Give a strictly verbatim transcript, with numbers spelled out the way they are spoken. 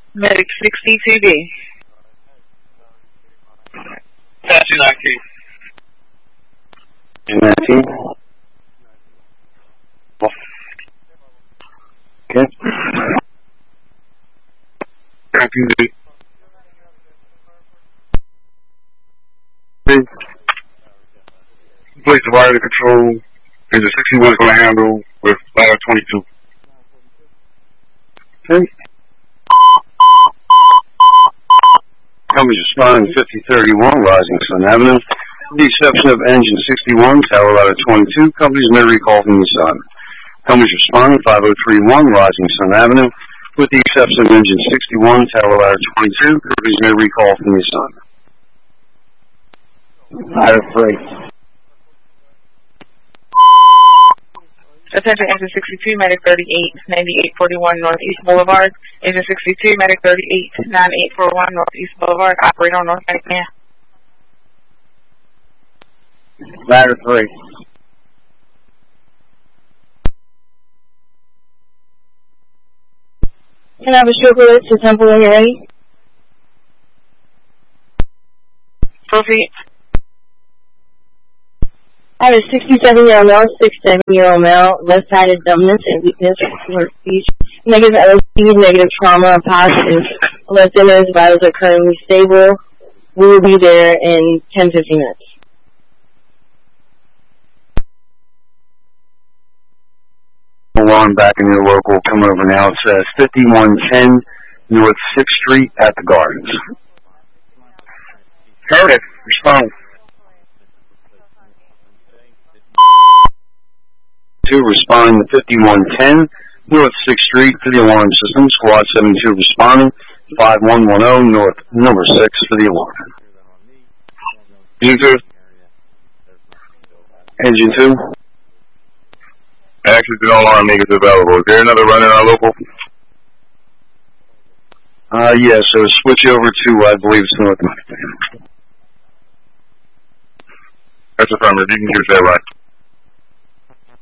Medic sixty-two D. Taxi nineteen. nineteen. Okay. nineteen D. Place the wire to control. Engine sixty-one is going to handle with ladder twenty-two. Okay. Companies responding fifty thirty-one Rising Sun Avenue. With the exception of engine sixty-one, tower ladder twenty-two, companies may recall from the sun. Companies responding five oh three one Rising Sun Avenue. With the exception of engine sixty-one, tower ladder twenty-two, companies may recall from the sun. Ladder three. Attention engine sixty-two, medic thirty-eight, ninety-eight forty-one Northeast Boulevard. Engine sixty-two, medic thirty-eight, ninety-eight forty-one Northeast Boulevard. Operator on North Medic Man. Ladder three. Can I have a stripper to Temple when you're ready? Proceed. I have a sixty-seven-year-old male, sixty-seven-year-old male, left-sided dumbness and weakness for speech, negative L S D, negative trauma, positive. Left inner vitals are currently stable. We will be there in ten to fifteen minutes. Alarm back in your local, come over now. It says fifty-one ten North sixth Street at the Gardens. Heard it. Respond. Two responding to fifty-one ten North sixth Street for the alarm system. Squad seventy-two responding. five one one zero North number six for the alarm. Engine two. Engine two. Actually, the alarm make it available. Is there another run in our local? Uh, yeah, so switch over to, I believe it's North Medic. That's affirmative. You can use that right.